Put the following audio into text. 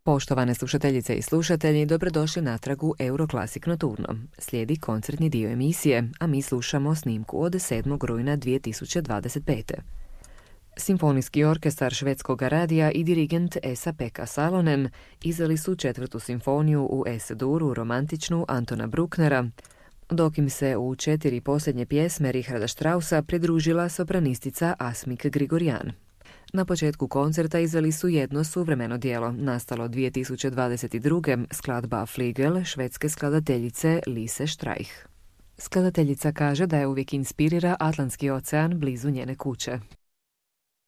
Poštovane slušateljice i slušatelji, dobrodošli natrag u Euroclassic Nocturno. Slijedi koncertni dio emisije, a mi slušamo snimku od 7. rujna 2025. Simfonijski orkestar Švedskog radija i dirigent Esa-Pekka Salonen izdali su četvrtu simfoniju u Es-duru romantičnu Antona Brucknera, dok im se u 4 posljednje pjesme Richarda Straussa pridružila sopranistica Asmik Grigorjan. Na početku koncerta izveli su jedno suvremeno djelo, nastalo 2022. skladba Fliegel švedske skladateljice Lise Streich. Skladateljica kaže da je uvijek inspirira Atlantski ocean blizu njene kuće.